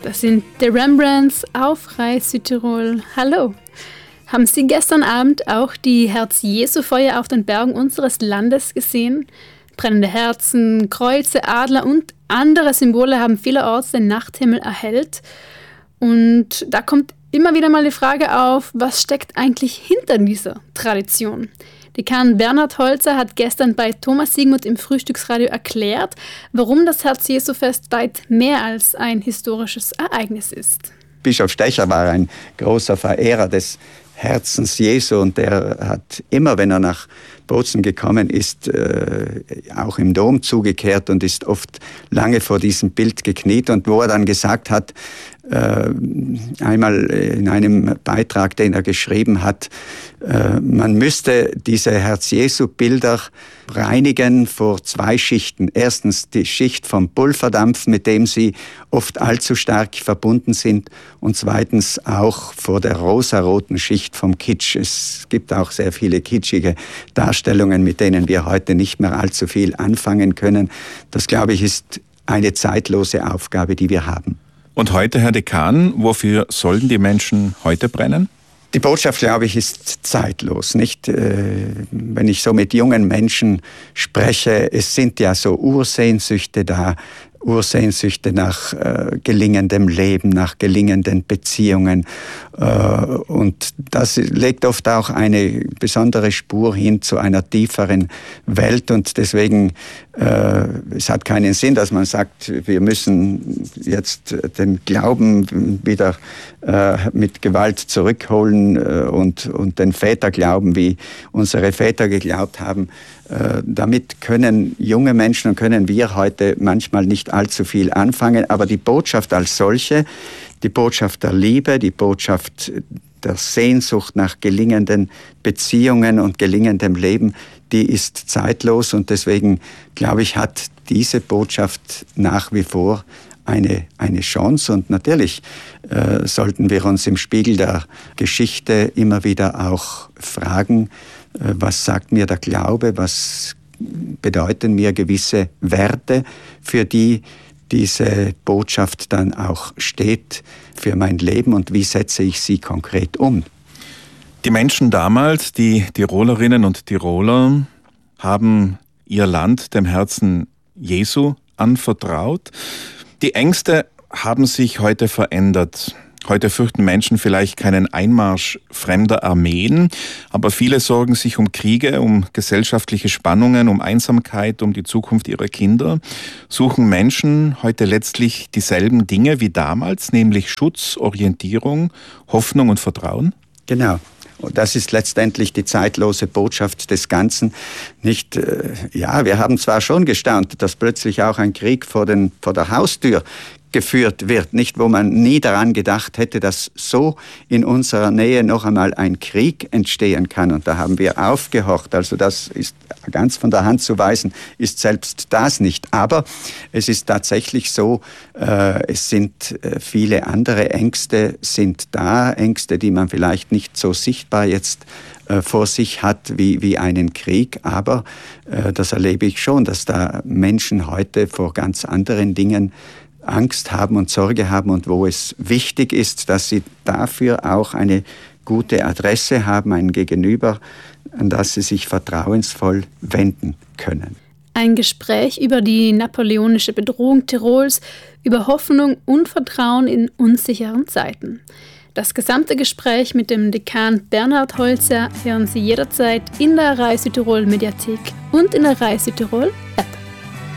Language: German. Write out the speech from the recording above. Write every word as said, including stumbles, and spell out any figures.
Das sind die Rembrandts auf Reis Südtirol. Hallo! Haben Sie gestern Abend auch die Herz-Jesu-Feuer auf den Bergen unseres Landes gesehen? Brennende Herzen, Kreuze, Adler und andere Symbole haben vielerorts den Nachthimmel erhellt. Und da kommt immer wieder mal die Frage auf, was steckt eigentlich hinter dieser Tradition? Dekan Bernhard Holzer hat gestern bei Thomas Siegmund im Frühstücksradio erklärt, warum das Herz-Jesu-Fest weit mehr als ein historisches Ereignis ist. Bischof Stecher war ein großer Verehrer des Herzens Jesu und der hat immer, wenn er nach Bozen gekommen ist, äh, auch im Dom zugekehrt und ist oft lange vor diesem Bild gekniet. Und wo er dann gesagt hat, äh, einmal in einem Beitrag, den er geschrieben hat, äh, man müsste diese Herz-Jesu-Bilder reinigen vor zwei Schichten. Erstens die Schicht vom Pulverdampf, mit dem sie oft allzu stark verbunden sind, und zweitens auch vor der rosaroten Schicht vom Kitsch. Es gibt auch sehr viele kitschige Darstellungen, mit denen wir heute nicht mehr allzu viel anfangen können. Das, glaube ich, ist eine zeitlose Aufgabe, die wir haben. Und heute, Herr Dekan, wofür sollen die Menschen heute brennen? Die Botschaft, glaube ich, ist zeitlos, nicht? Wenn ich so mit jungen Menschen spreche, es sind ja so Ursehnsüchte da, Ursehnsüchte nach äh, gelingendem Leben, nach gelingenden Beziehungen. Äh, und das legt oft auch eine besondere Spur hin zu einer tieferen Welt. Und deswegen, äh, es hat keinen Sinn, dass man sagt, wir müssen jetzt den Glauben wieder äh, mit Gewalt zurückholen äh, und, und den Väterglauben, wie unsere Väter geglaubt haben. Damit können junge Menschen und können wir heute manchmal nicht allzu viel anfangen. Aber die Botschaft als solche, die Botschaft der Liebe, die Botschaft der Sehnsucht nach gelingenden Beziehungen und gelingendem Leben, die ist zeitlos. Und deswegen, glaube ich, hat diese Botschaft nach wie vor eine, eine Chance. Und natürlich äh, sollten wir uns im Spiegel der Geschichte immer wieder auch fragen, was sagt mir der Glaube, was bedeuten mir gewisse Werte, für die diese Botschaft dann auch steht für mein Leben und wie setze ich sie konkret um. Die Menschen damals, die Tirolerinnen und Tiroler, haben ihr Land dem Herzen Jesu anvertraut. Die Ängste haben sich heute verändert. Heute fürchten Menschen vielleicht keinen Einmarsch fremder Armeen, aber viele sorgen sich um Kriege, um gesellschaftliche Spannungen, um Einsamkeit, um die Zukunft ihrer Kinder. Suchen Menschen heute letztlich dieselben Dinge wie damals, nämlich Schutz, Orientierung, Hoffnung und Vertrauen? Genau. Und das ist letztendlich die zeitlose Botschaft des Ganzen. Nicht, äh, ja, wir haben zwar schon gestaunt, dass plötzlich auch ein Krieg vor, den, vor der Haustür geführt wird, nicht, wo man nie daran gedacht hätte, dass so in unserer Nähe noch einmal ein Krieg entstehen kann. Und da haben wir aufgehorcht. Also das ist ganz von der Hand zu weisen, ist selbst das nicht. Aber es ist tatsächlich so, äh, es sind äh, viele andere Ängste sind da, Ängste, die man vielleicht nicht so sichtbar jetzt äh, vor sich hat wie, wie einen Krieg. Aber äh, das erlebe ich schon, dass da Menschen heute vor ganz anderen Dingen Angst haben und Sorge haben und wo es wichtig ist, dass sie dafür auch eine gute Adresse haben, ein Gegenüber, an das sie sich vertrauensvoll wenden können. Ein Gespräch über die napoleonische Bedrohung Tirols, über Hoffnung und Vertrauen in unsicheren Zeiten. Das gesamte Gespräch mit dem Dekan Bernhard Holzer hören Sie jederzeit in der Reis Südtirol Mediathek und in der Reis Südtirol App.